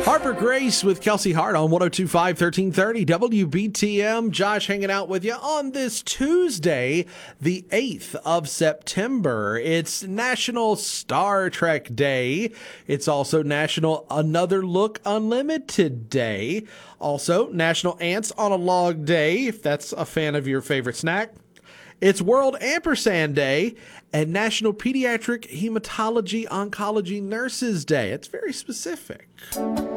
Harper Grace with Kelsey Hart on 102.5 1330 WBTM. Josh hanging out with you on this Tuesday, the 8th of September. It's National Star Trek Day. It's also National Another Look Unlimited Day. Also, National Ants on a Log Day, if that's a fan of your favorite snack. It's World Ampersand Day and National Pediatric Hematology Oncology Nurses Day. It's very specific.